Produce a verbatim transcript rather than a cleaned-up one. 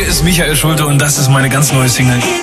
Hier ist Michael Schulte und das ist meine ganz neue Single.